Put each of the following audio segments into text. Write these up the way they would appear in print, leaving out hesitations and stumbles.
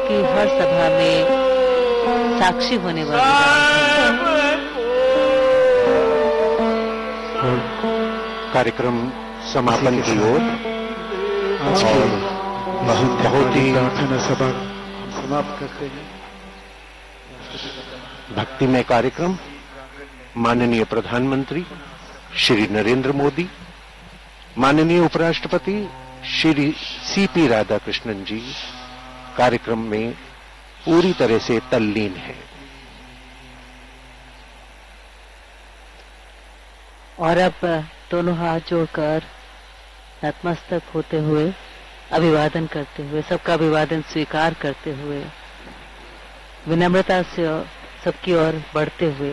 की हर सभा में साक्षी होने वाली बात है। और कार्यक्रम समापन की ओर आज की बहुत ही प्रार्थना सभा समाप्त करते हैं। भक्तिमय कार्यक्रम माननीय प्रधानमंत्री श्री नरेंद्र मोदी, माननीय उपराष्ट्रपति श्री सीपी राधाकृष्णन जी कार्यक्रम में पूरी तरह से तल्लीन है। और अब दोनों हाथ जोड़कर नतमस्तक होते हुए, अभिवादन करते हुए, सबका अभिवादन स्वीकार करते हुए, विनम्रता से सबकी ओर बढ़ते हुए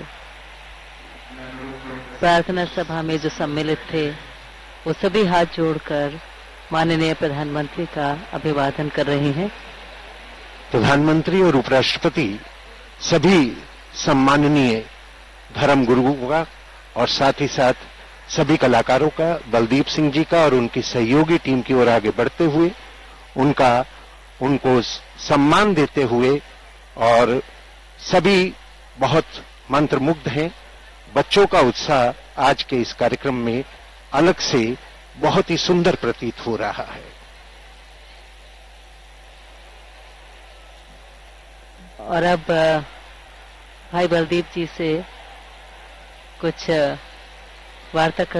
प्रार्थना सभा में जो सम्मिलित थे वो सभी हाथ जोड़कर माननीय प्रधानमंत्री का अभिवादन कर रहे हैं। प्रधानमंत्री और उपराष्ट्रपति सभी सम्माननीय धर्म गुरुओं का और साथ ही साथ सभी कलाकारों का, बलदीप सिंह जी का और उनकी सहयोगी टीम की ओर आगे बढ़ते हुए उनको सम्मान देते हुए, और सभी बहुत मंत्रमुग्ध हैं। बच्चों का उत्साह आज के इस कार्यक्रम में अलग से बहुत ही सुंदर प्रतीत हो रहा है। और अब भाई बलदीप जी से कुछ वार्ता